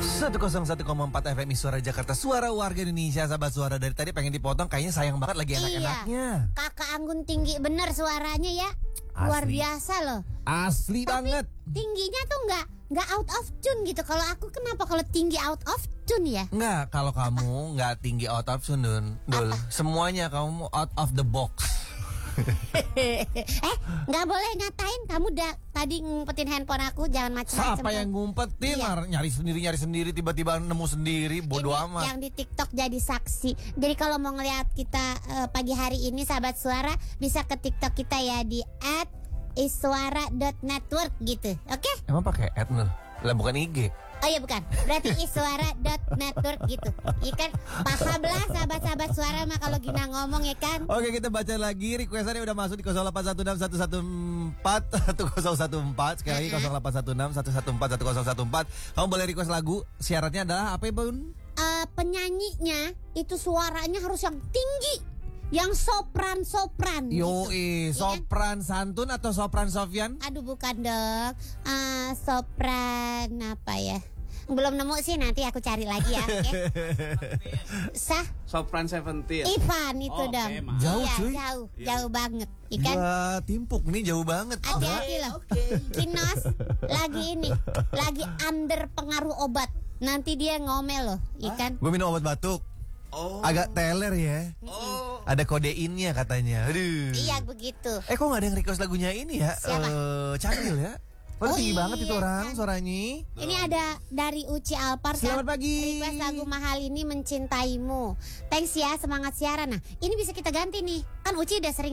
101,4 FM Suara Jakarta, suara warga Indonesia. Sahabat Suara, dari tadi pengen dipotong, kayaknya sayang banget lagi enak-enaknya. Iya, Kakak Anggun tinggi bener suaranya ya. Luar biasa loh. Asli tapi banget. Tingginya tuh nggak out of tune gitu. Kalau aku kenapa kalau tinggi out of tune ya? Enggak, kalau kamu nggak tinggi out of tune, Dul. Semuanya kamu out of the box. Nggak boleh ngatain. Kamu tadi ngumpetin handphone aku, jangan macam-macam. Siapa yang ngumpetin? Iya. Nyari sendiri, tiba-tiba nemu sendiri, bodo amat. Yang di TikTok jadi saksi. Jadi kalau mau ngeliat kita pagi hari ini, sahabat Suara, bisa ke TikTok kita ya di @iswara.network gitu. Oke? Emang pakai ad Nul? Lah bukan IG. Oh iya bukan, berarti iswara.network gitu. Ikan pahamlah sahabat-sahabat Suara mah kalau Gina ngomong ya kan. Oke, kita baca lagi requestannya udah masuk di 0816114114. Sekali lagi 0816114114. Kamu boleh request lagu. Syaratnya adalah apa ya, Bun? Penyanyinya itu suaranya harus yang tinggi, yang sopran Yoi, gitu. sopran santun atau sopran Sofyan? Aduh bukan dong, sopran apa ya? Belum nemu sih, nanti aku cari lagi ya. Okay? Sopran 17. Ivan itu dong. Jauh, iya, cuy. Jauh banget. Ikan. Wah, timpuk nih jauh banget. Hati-hati loh. Kinos lagi under pengaruh obat. Nanti dia ngomel loh, ikan. Gue minum obat batuk. Agak teler ya. Ada kodeinnya katanya. Aduh. Iya begitu. Kok gak ada yang request lagunya ini ya? Siapa? Candil ya. Tinggi banget itu orang suaranya. Ini ada dari Uci Alpar. Selamat pagi. Request lagu mahal ini, Mencintaimu. Thanks ya, semangat siaran. Nah, ini bisa kita ganti nih. Kan Uci udah sering